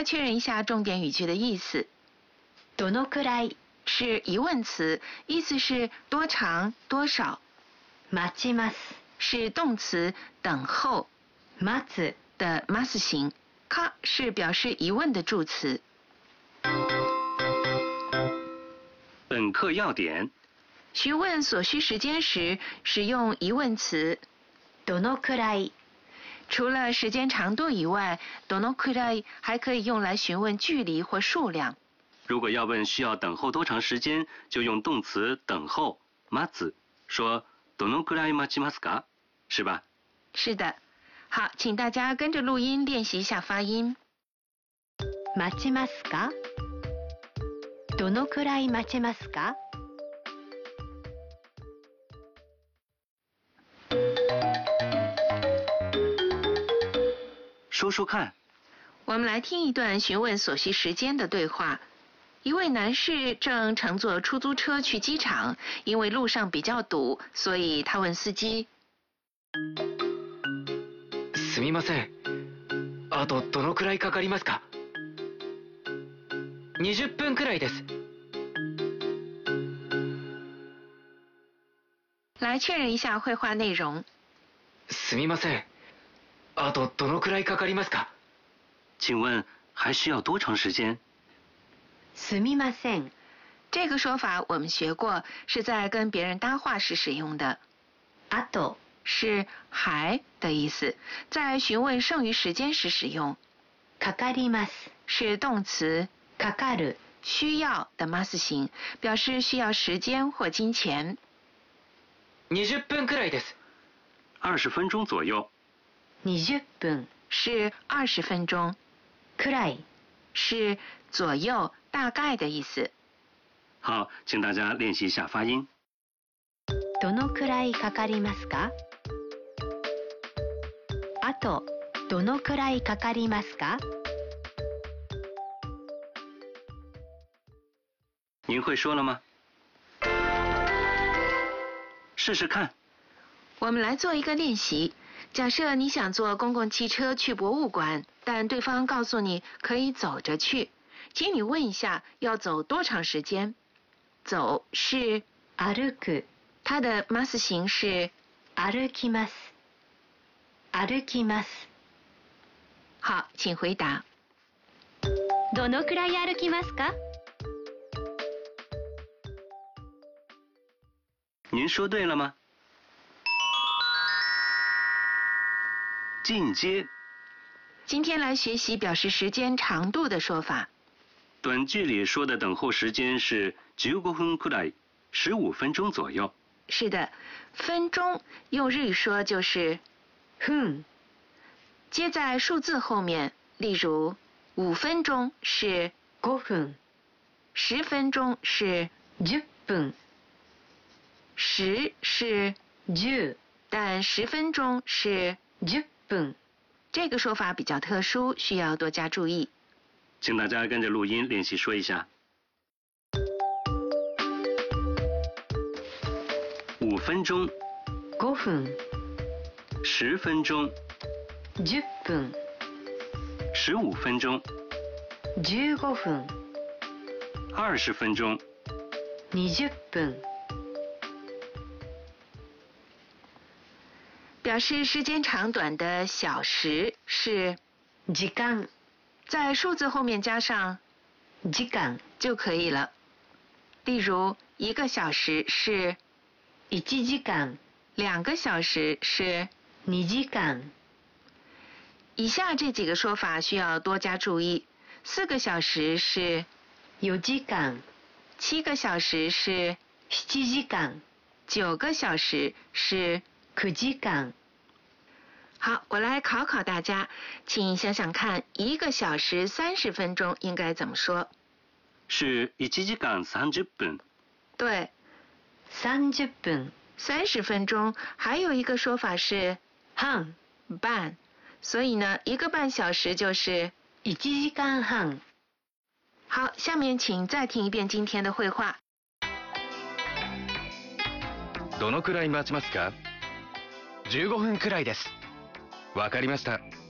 再确认一下重点语句的意思。 どのくらい是疑问词，意思是多长、多少。 待ちます是动词等候。 待つ的 mas 形。か是表示疑问的助词。 本课要点： 询问所需时间时，使用疑问词どのくらい。 除了时间长度以外，どのくらい还可以用来询问距离或数量。 如果要问需要等候多长时间，就用动词等候待つ，说どのくらい待ちますか，是吧？ 是的。好，请大家跟着录音练习一下发音。 待ちますか？どのくらい待ちますか？ 说说看。 我们来听一段询问所需时间的对话。一位男士正乘坐出租车去机场，因为路上比较堵，所以他问司机： すみません。あとどのくらいかかりますか？20分くらいです。 来确认一下会话内容。 すみません。あとどのくらいかかりますか？ 请问还需要多长时间？ すみません。 这个说法我们学过，是在跟别人搭话时使用的。 あと是还的意思，在询问剩余时间时使用。 かかります是动词かかる需要的 mas 形，表示需要時間或金錢。 20分くらいです。 20分钟左右。 20分是20分钟。 くらい是左右、大概的意思。 好，请大家练习一下发音。 どのくらいかかりますか？あとどのくらいかかりますか？ 您会说了吗？试试看。 我们来做一个练习。假设你想坐公共汽车去博物馆，但对方告诉你可以走着去，请你问一下要走多长时间。走是歩く， 它的 mas 形是歩きます。歩きます。 好，请回答。 どのくらい歩きますか？ 您说对了吗？进阶。 今天来学习表示时间长度的说法。 短句里说的等候时间是15分くらい，15分钟左右。 是的，分钟用日语说就是分。 接在数字后面，例如5分钟是 5分 ，10分钟是 10分 10是 10， 但10分钟是 10分。 这个说法比较特殊，需要多加注意。 请大家跟着录音练习说一下。5分钟 5分 10分钟 10分 15分钟 15分 20分钟 20分。 表示时间长短的小时是時間， 在数字后面加上時間就可以了。例如1个小时是 1時間 2个小时是 2時間。 以下这几个说法需要多加注意。4个小时是 4時間 7个小时是 7時間 9个小时是 9時間。 好，我来考考大家，请想想看，1个小时30分钟应该怎么说？ 是1時間30分。 对 30分 ，30分钟还有一个说法是半， 半，所以呢，1个半小时就是 1時間半。 好，下面请再听一遍今天的绘画。 どのくらい待ちますか？15分くらいです。わかりました。